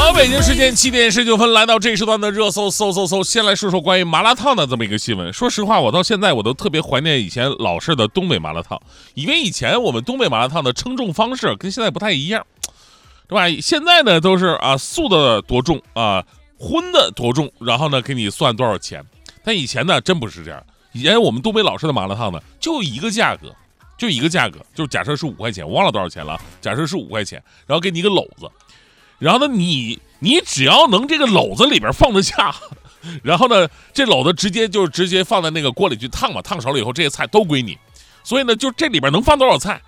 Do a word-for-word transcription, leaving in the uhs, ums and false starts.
好，北京时间七点十九分，来到这一时段的热搜搜搜搜，先来说说关于麻辣烫的这么一个新闻。说实话，我到现在我都特别怀念以前老式的东北麻辣烫，因为以前我们东北麻辣烫的称重方式跟现在不太一样，对吧？现在呢都是啊素的多重啊，荤的多重，然后呢给你算多少钱。但以前呢真不是这样，以前我们东北老式的麻辣烫呢就一个价格，就一个价格，就假设是五块钱，我忘了多少钱了，假设是五块钱，然后给你一个篓子。然后呢，你你只要能这个篓子里边放得下，然后呢，这篓子直接就直接放在那个锅里去烫嘛，烫熟了以后，这些菜都归你。所以呢，就这里边能放多少菜，